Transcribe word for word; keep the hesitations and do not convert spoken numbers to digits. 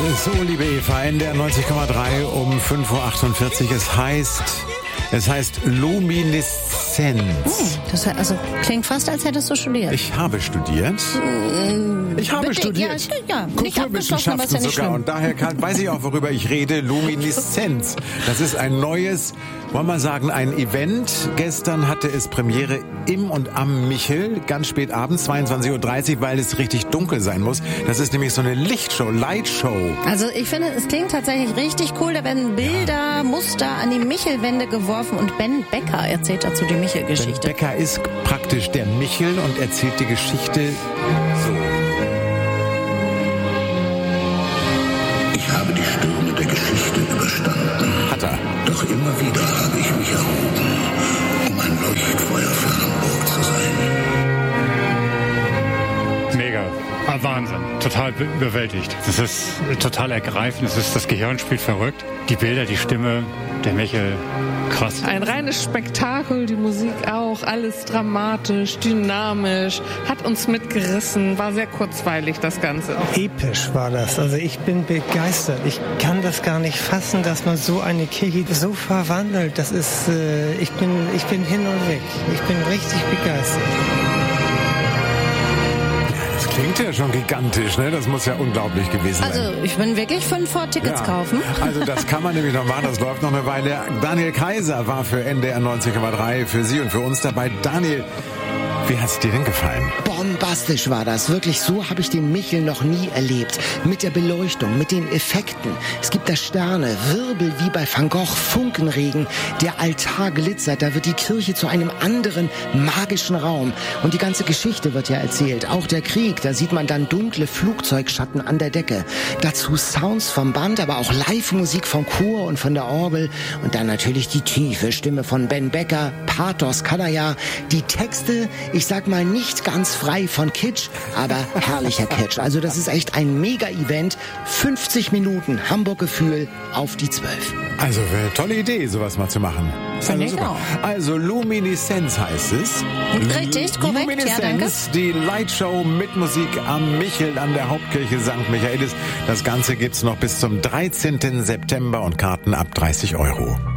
So, liebe Eva, N D R neunzig Komma drei um fünf Uhr achtundvierzig. Es heißt, es heißt Lumineszenz. Oh, das also klingt fast, als hättest du studiert. Ich habe studiert. Ich habe Bitte, studiert. Ja, ja, nicht abgeschlossen, aber ist Kulturwissenschaften ja nicht sogar. schlimm. Und daher kann, weiß ich auch, worüber ich rede. Lumineszenz. Das ist ein neues, wollen wir sagen, ein Event. Gestern hatte es Premiere im und am Michel, ganz spät abends, zweiundzwanzig Uhr dreißig, weil es richtig dunkel sein muss. Das ist nämlich so eine Lichtshow, Lightshow. Also ich finde, es klingt tatsächlich richtig cool. Da werden Bilder, Muster an die Michelwände geworfen und Ben Becker erzählt dazu die Ben Michel-Geschichte. Becker ist praktisch der Michel und erzählt die Geschichte so. Ich habe die Stürme der Geschichte überstanden. Hat er. Doch immer wieder habe ich mich erhoben, um ein Leuchtfeuer für Hamburg zu sein. Mega. Ah, Wahnsinn. Total be- überwältigt. Das ist total ergreifend. Das, ist, das Gehirn spielt verrückt. Die Bilder, die Stimme, der Michel. Krass. Ein reines Spektakel, die Musik auch, alles dramatisch, dynamisch, hat uns mitgerissen, war sehr kurzweilig das Ganze. Episch war das, also ich bin begeistert. Ich kann das gar nicht fassen, dass man so eine Kirche so verwandelt. Das ist, äh, ich bin, ich bin hin und weg. Ich bin richtig begeistert. Das klingt ja schon gigantisch, ne? Das muss ja unglaublich gewesen sein. Also ich bin wirklich fünf vor Tickets Ja. kaufen. Also das kann man nämlich noch machen, das läuft noch eine Weile. Daniel Kaiser war für N D R neunzig Komma drei für Sie und für uns dabei. Daniel, wie hat's dir denn gefallen? Bombastisch war das. Wirklich, so habe ich den Michel noch nie erlebt. Mit der Beleuchtung, mit den Effekten. Es gibt da Sterne, Wirbel wie bei Van Gogh, Funkenregen. Der Altar glitzert, da wird die Kirche zu einem anderen magischen Raum. Und die ganze Geschichte wird ja erzählt. Auch der Krieg, da sieht man dann dunkle Flugzeugschatten an der Decke. Dazu Sounds vom Band, aber auch Live-Musik vom Chor und von der Orgel. Und dann natürlich die tiefe Stimme von Ben Becker. Pathos kann er ja. Die Texte, ich sag mal nicht ganz frei von Kitsch, aber herrlicher Kitsch. Also das ist echt ein Mega-Event. fünfzig Minuten Hamburg-Gefühl auf die zwölf. Also eine tolle Idee, sowas mal zu machen. Finde Also, ich auch. also Lumineszenz heißt es. Richtig, korrekt, Lumineszenz, ja, danke. die Lightshow mit Musik am Michel an der Hauptkirche Sankt Michaelis. Das Ganze gibt's noch bis zum dreizehnten September und Karten ab dreißig Euro.